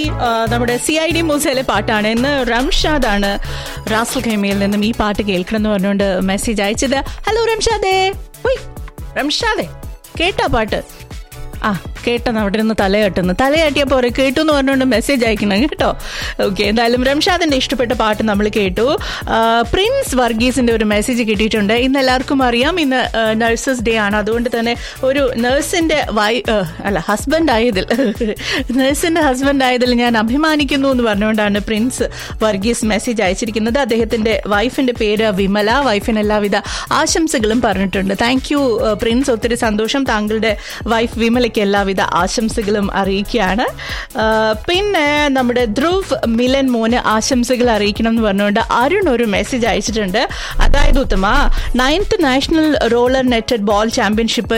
നമ്മുടെ CID മൂസയിലെ പാട്ടാണ്. ഇന്ന് റംഷാദാണ് റാസൽ ഖൈമയിൽ നിന്നും ഈ പാട്ട് കേൾക്കണം എന്ന് പറഞ്ഞുകൊണ്ട് മെസ്സേജ് അയച്ചത്. ഹലോ റംഷാദേ, റംഷാദേ കേട്ടാ പാട്ട്? കേട്ടെന്ന് അവിടെ നിന്ന് തലയാട്ടിയപ്പോൾ അവർ കേട്ടു എന്ന് പറഞ്ഞുകൊണ്ട് മെസ്സേജ് അയക്കണം കേട്ടോ. ഓക്കെ, എന്തായാലും റംഷാദിന്റെ ഇഷ്ടപ്പെട്ട പാട്ട് നമ്മൾ കേട്ടു. പ്രിൻസ് വർഗീസിന്റെ ഒരു മെസ്സേജ് കിട്ടിയിട്ടുണ്ട്. ഇന്ന് എല്ലാവർക്കും അറിയാം, ഇന്ന് നഴ്സസ് ഡേ ആണ്. അതുകൊണ്ട് തന്നെ ഒരു നഴ്സിന്റെ ഹസ്ബൻഡ് ആയതിൽ ഞാൻ അഭിമാനിക്കുന്നു എന്ന് പറഞ്ഞുകൊണ്ടാണ് പ്രിൻസ് വർഗീസ് മെസ്സേജ് അയച്ചിരിക്കുന്നത്. അദ്ദേഹത്തിന്റെ വൈഫിന്റെ പേര് വിമല. വൈഫിന് എല്ലാവിധ ആശംസകളും പറഞ്ഞിട്ടുണ്ട്. താങ്ക് യു പ്രിൻസ്, ഒത്തിരി സന്തോഷം. താങ്കളുടെ വൈഫ് വിമലയ്ക്ക് എല്ലാവിധ ആശംസകളും അറിയിക്കുകയാണ്. പിന്നെ നമ്മുടെ ധ്രുവ് മിലൻ മോന് ആശംസകൾ അറിയിക്കണം എന്ന് പറഞ്ഞുകൊണ്ട് അരുൺ ഒരു മെസ്സേജ് അയച്ചിട്ടുണ്ട്. അതായത് ഉത്തമ 9th national roller netted ball championship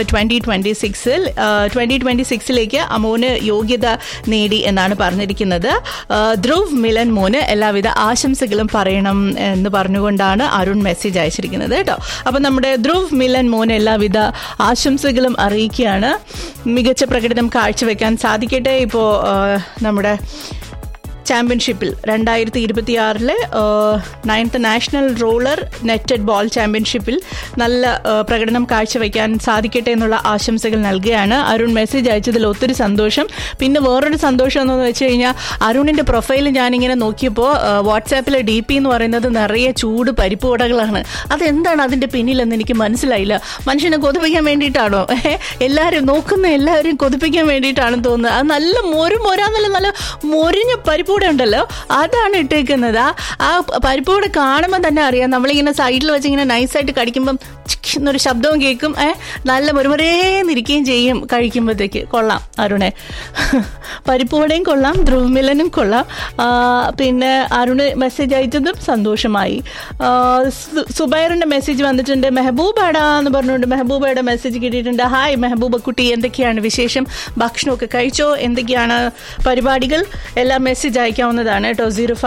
2026ലേക്ക് മോന് യോഗ്യത നേടി എന്നാണ് പറഞ്ഞിരിക്കുന്നത്. ധ്രുവ് മിലൻ മോന് എല്ലാവിധ ആശംസകളും പറയണം എന്ന് പറഞ്ഞുകൊണ്ടാണ് അരുൺ മെസ്സേജ് അയച്ചിരിക്കുന്നത് കേട്ടോ. അപ്പം നമ്മുടെ ധ്രുവ് മിലൻ മോന് എല്ലാവിധ ആശംസകളും അറിയിക്കുകയാണ്. മികച്ച പ്രകടനം കാഴ്ചവെക്കാൻ സാധിക്കട്ടെ. ഇപ്പോൾ നമ്മുടെ ചാമ്പ്യൻഷിപ്പിൽ 2026 9th national roller netted ball ചാമ്പ്യൻഷിപ്പിൽ നല്ല പ്രകടനം കാഴ്ചവെക്കാൻ സാധിക്കട്ടെ എന്നുള്ള ആശംസകൾ നൽകുകയാണ്. അരുൺ മെസ്സേജ് അയച്ചതിൽ ഒത്തിരി സന്തോഷം. പിന്നെ വേറൊരു സന്തോഷം എന്ന് വെച്ച് കഴിഞ്ഞാൽ അരുണിൻ്റെ പ്രൊഫൈൽ ഞാനിങ്ങനെ നോക്കിയപ്പോൾ വാട്സാപ്പിലെ DP എന്ന് പറയുന്നത് നിറയെ ചൂട് പരിപ്പ് വടകളാണ്. അതെന്താണ് അതിൻ്റെ പിന്നിലെന്ന് എനിക്ക് മനസ്സിലായില്ല. മനുഷ്യനെ കൊതിപ്പിക്കാൻ വേണ്ടിയിട്ടാണോ? എല്ലാവരും കൊതിപ്പിക്കാൻ വേണ്ടിയിട്ടാണെന്ന് തോന്നുന്നത്. അത് നല്ല നല്ല മൊരിഞ്ഞ പരിപ്പ് ഉണ്ടല്ലോ, അതാണ് ഇട്ടേക്കുന്നത്. ആ പരിപ്പൂടെ കാണുമ്പോൾ തന്നെ അറിയാം. നമ്മളിങ്ങനെ സൈഡിൽ വെച്ച് ഇങ്ങനെ നൈസായിട്ട് കടിക്കുമ്പം എന്നൊരു ശബ്ദവും കേൾക്കും. നല്ല മുരുമുരേന്നിരിക്കുകയും ചെയ്യും കഴിക്കുമ്പോഴത്തേക്ക്. കൊള്ളാം അരുണെ, പരിപ്പൂടെയും കൊള്ളാം, ധ്രുവ് മിലനും കൊള്ളാം. പിന്നെ അരുണ് മെസ്സേജ് അയച്ചതും സന്തോഷമായി. സുബൈറിന്റെ മെസ്സേജ് വന്നിട്ടുണ്ട്. മെഹബൂബാടാ എന്ന് പറഞ്ഞുകൊണ്ട് മെഹബൂബയുടെ മെസ്സേജ് കിട്ടിയിട്ടുണ്ട്. ഹായ് മെഹബൂബ കുട്ടി, എന്തൊക്കെയാണ് വിശേഷം? ഭക്ഷണമൊക്കെ കഴിച്ചോ? എന്തൊക്കെയാണ് പരിപാടികൾ? എല്ലാം മെസ്സേജ് അയക്കാവുന്നതാണ് കേട്ടോ.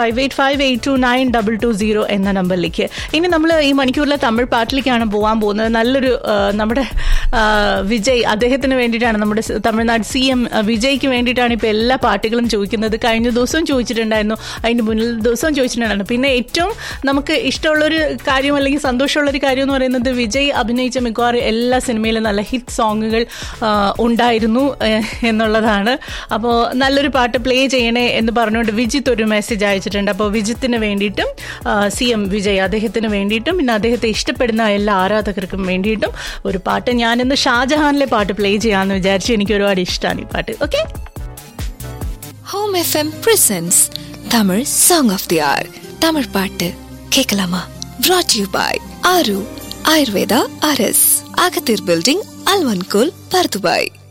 0585829220 എന്ന നമ്പറിലേക്ക്. ഇനി നമ്മൾ ഈ മണിക്കൂറിലെ തമിഴ് പാട്ടിലേക്കാണ് പോകാൻ പോകുന്നത്. നല്ലൊരു നമ്മുടെ വിജയ്, അദ്ദേഹത്തിന് വേണ്ടിയിട്ടാണ്, നമ്മുടെ തമിഴ്നാട് CM വിജയ്ക്ക് വേണ്ടിയിട്ടാണ് ഇപ്പോൾ എല്ലാ പാട്ടുകളും ചോദിക്കുന്നത്. കഴിഞ്ഞ ദിവസവും ചോദിച്ചിട്ടുണ്ടായിരുന്നു, അതിൻ്റെ മുന്നിൽ ദിവസവും ചോദിച്ചിട്ടുണ്ടായിരുന്നു. പിന്നെ ഏറ്റവും നമുക്ക് ഇഷ്ടമുള്ളൊരു കാര്യം അല്ലെങ്കിൽ സന്തോഷമുള്ളൊരു കാര്യം എന്ന് പറയുന്നത് വിജയ് അഭിനയിച്ച മിക്കവാറും എല്ലാ സിനിമയിലും നല്ല ഹിറ്റ് സോങ്ങുകൾ ഉണ്ടായിരുന്നു എന്നുള്ളതാണ്. അപ്പോൾ നല്ലൊരു പാട്ട് പ്ലേ ചെയ്യണേ എന്ന് പറഞ്ഞുകൊണ്ട് വിജിത്ത് ഒരു മെസ്സേജ് അയച്ചിട്ടുണ്ട്. അപ്പോൾ വിജിത്തിന് വേണ്ടിയിട്ടും CM വിജയ് അദ്ദേഹത്തിന് വേണ്ടിയിട്ടും പിന്നെ അദ്ദേഹത്തെ ഇഷ്ടപ്പെടുന്ന എല്ലാ ആരാധകർക്കും വേണ്ടിയിട്ടും ഒരു പാട്ട് ഞാനിന്ന് ഷാജഹാനിലെ പാട്ട് പ്ലേ ചെയ്യാമെന്ന് വിചാരിച്ചു. എനിക്ക് ഒരുപാട് ഇഷ്ടമാണ് ഈ പാട്ട്. Okay, home FM presents Tamil song of the R. Tamil പാട്ട് കേക്കലാമാ? brought to you by ആരു ആയുർവേദ RS, അകത്തീർ ബിൽഡിംഗ്, അൽവൻകൂൽ, പർദുബായ്.